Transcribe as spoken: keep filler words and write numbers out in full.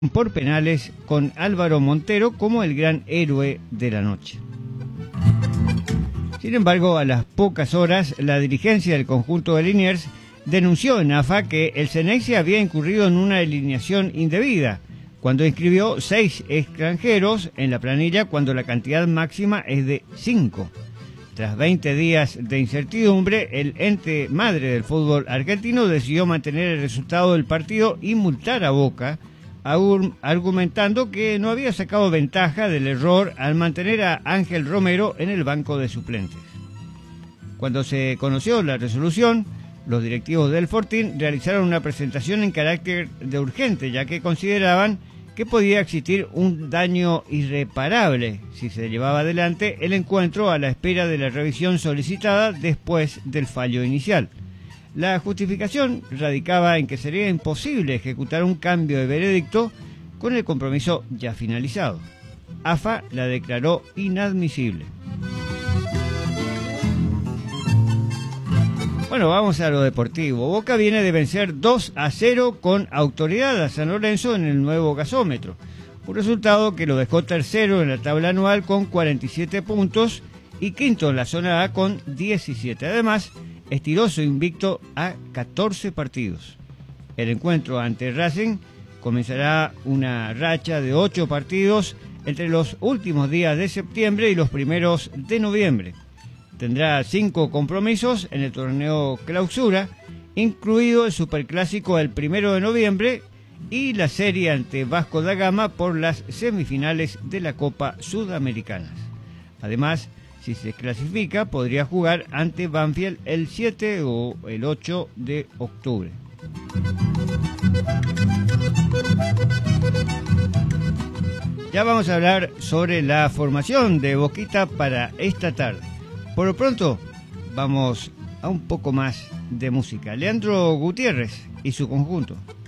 por penales con Álvaro Montero como el gran héroe de la noche. Sin embargo, a las pocas horas, la dirigencia del conjunto de Liniers denunció en A F A que el Ceneice había incurrido en una alineación indebida, cuando inscribió seis extranjeros en la planilla cuando la cantidad máxima es de cinco. Tras veinte días de incertidumbre, el ente madre del fútbol argentino decidió mantener el resultado del partido y multar a Boca, argumentando que no había sacado ventaja del error al mantener a Ángel Romero en el banco de suplentes. Cuando se conoció la resolución, los directivos del Fortín realizaron una presentación en carácter de urgente, ya que consideraban que podía existir un daño irreparable si se llevaba adelante el encuentro a la espera de la revisión solicitada después del fallo inicial. La justificación radicaba en que sería imposible ejecutar un cambio de veredicto con el compromiso ya finalizado. A F A la declaró inadmisible. Bueno, vamos a lo deportivo. Boca viene de vencer dos a cero con autoridad a San Lorenzo en el nuevo gasómetro. Un resultado que lo dejó tercero en la tabla anual con cuarenta y siete puntos y quinto en la zona A con diecisiete. Además, estiró su invicto a catorce partidos. El encuentro ante Racing comenzará una racha de ocho partidos entre los últimos días de septiembre y los primeros de noviembre. Tendrá cinco compromisos en el torneo Clausura, incluido el Superclásico el primero de noviembre y la serie ante Vasco da Gama por las semifinales de la Copa Sudamericana. Además, si se clasifica, podría jugar ante Banfield el siete o el ocho de octubre. Ya vamos a hablar sobre la formación de Boquita para esta tarde. Por lo pronto, vamos a un poco más de música. Leandro Gutiérrez y su conjunto.